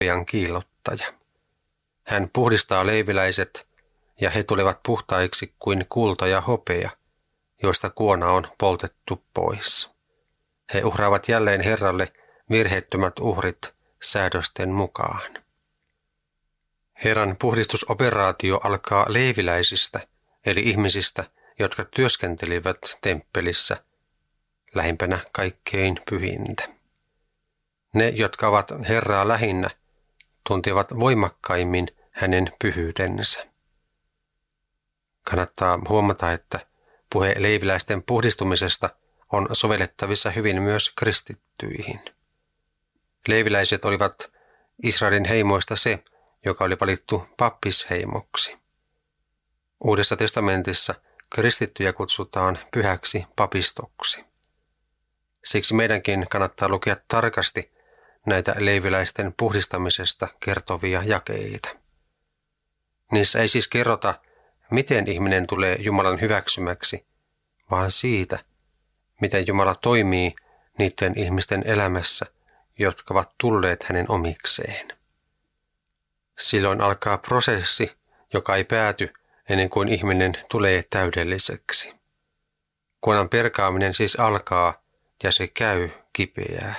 hopean kiillottaja. Hän puhdistaa leeviläiset, ja he tulevat puhtaiksi kuin kulta ja hopea, joista kuona on poltettu pois. He uhraavat jälleen Herralle virheettömät uhrit säädösten mukaan. Herran puhdistusoperaatio alkaa leeviläisistä, eli ihmisistä, jotka työskentelivät temppelissä, lähimpänä kaikkein pyhintä. Ne, jotka ovat Herraa lähinnä, tuntivat voimakkaimmin hänen pyhyytensä. Kannattaa huomata, että puhe leeviläisten puhdistumisesta on sovellettavissa hyvin myös kristittyihin. Leeviläiset olivat Israelin heimoista se, joka oli valittu pappisheimoksi. Uudessa testamentissa kristittyjä kutsutaan pyhäksi papistoksi. Siksi meidänkin kannattaa lukea tarkasti näitä leeviläisten puhdistamisesta kertovia jakeita. Niissä ei siis kerrota, miten ihminen tulee Jumalan hyväksymäksi, vaan siitä, miten Jumala toimii niiden ihmisten elämässä, jotka ovat tulleet hänen omikseen. Silloin alkaa prosessi, joka ei pääty ennen kuin ihminen tulee täydelliseksi. Kuonan perkaaminen siis alkaa ja se käy kipeää.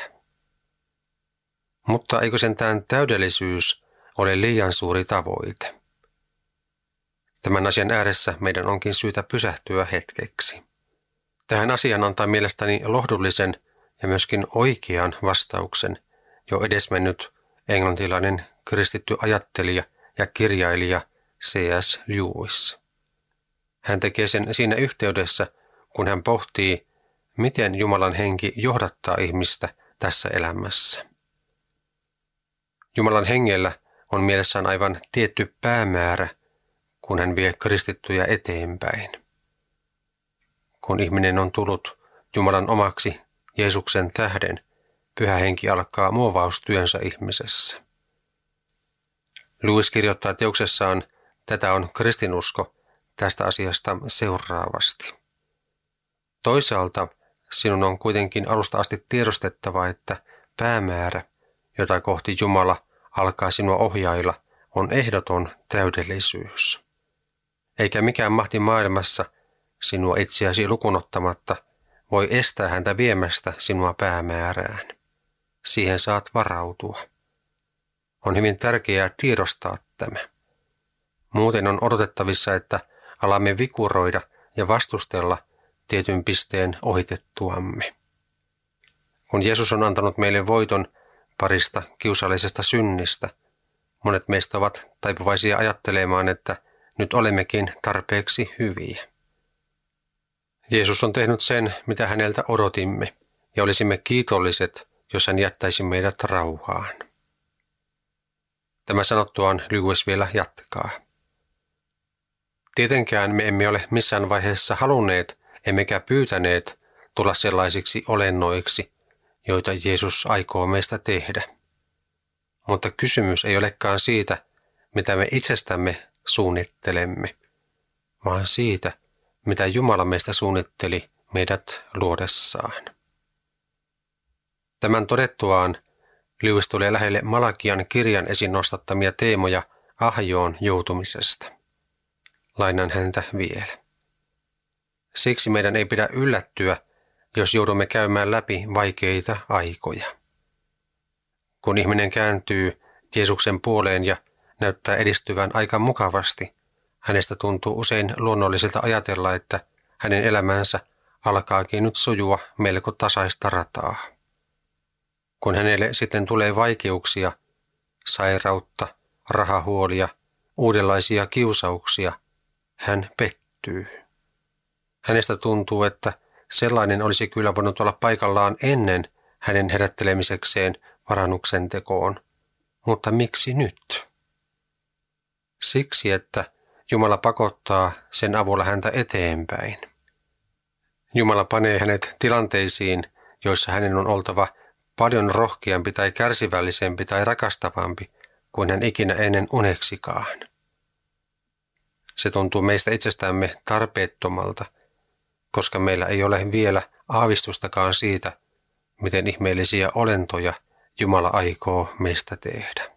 Mutta eikö sentään täydellisyys ole liian suuri tavoite? Tämän asian ääressä meidän onkin syytä pysähtyä hetkeksi. Tähän asiaan antaa mielestäni lohdullisen ja myöskin oikean vastauksen jo edesmennyt englantilainen kristitty ajattelija ja kirjailija C.S. Lewis. Hän tekee sen siinä yhteydessä, kun hän pohtii, miten Jumalan henki johdattaa ihmistä tässä elämässä. Jumalan hengellä on mielessään aivan tietty päämäärä, kun hän vie kristittyjä eteenpäin. Kun ihminen on tullut Jumalan omaksi Jeesuksen tähden, Pyhä Henki alkaa muovaustyönsä ihmisessä. Lewis kirjoittaa teoksessaan Tätä on kristinusko tästä asiasta seuraavasti. Toisaalta sinun on kuitenkin alusta asti tiedostettava, että päämäärä, jota kohti Jumala alkaa sinua ohjailla, on ehdoton täydellisyys. Eikä mikään mahti maailmassa sinua itseäsi lukunottamatta voi estää häntä viemästä sinua päämäärään. Siihen saat varautua. On hyvin tärkeää tiedostaa tämä. Muuten on odotettavissa, että alamme vikuroida ja vastustella tietyn pisteen ohitettuamme. Kun Jeesus on antanut meille voiton parista kiusallisesta synnistä, monet meistä ovat taipuvaisia ajattelemaan, että nyt olemmekin tarpeeksi hyviä. Jeesus on tehnyt sen, mitä häneltä odotimme, ja olisimme kiitolliset, jos hän jättäisi meidät rauhaan. Tämä sanottuaan Lewis vielä jatkaa. Tietenkään me emme ole missään vaiheessa halunneet, emmekä pyytäneet tulla sellaisiksi olennoiksi, joita Jeesus aikoo meistä tehdä. Mutta kysymys ei olekaan siitä, mitä me itsestämme suunnittelemme, vaan siitä, mitä Jumala meistä suunnitteli meidät luodessaan. Tämän todettuaan Lewis tulee lähelle Malakian kirjan esiin nostattamia teemoja ahjoon joutumisesta. Lainan häntä vielä. Siksi meidän ei pidä yllättyä, jos joudumme käymään läpi vaikeita aikoja. Kun ihminen kääntyy Jeesuksen puoleen ja näyttää edistyvän aika mukavasti, hänestä tuntuu usein luonnolliselta ajatella, että hänen elämänsä alkaakin nyt sujua melko tasaista rataa. Kun hänelle sitten tulee vaikeuksia, sairautta, rahahuolia, uudenlaisia kiusauksia, hän pettyy. Hänestä tuntuu, että sellainen olisi kyllä voinut olla paikallaan ennen hänen herättelemisekseen parannuksen tekoon. Mutta miksi nyt? Siksi, että Jumala pakottaa sen avulla häntä eteenpäin. Jumala panee hänet tilanteisiin, joissa hänen on oltava paljon rohkeampi tai kärsivällisempi tai rakastavampi kuin hän ikinä ennen uneksikaan. Se tuntuu meistä itsestämme tarpeettomalta, koska meillä ei ole vielä aavistustakaan siitä, miten ihmeellisiä olentoja Jumala aikoo meistä tehdä.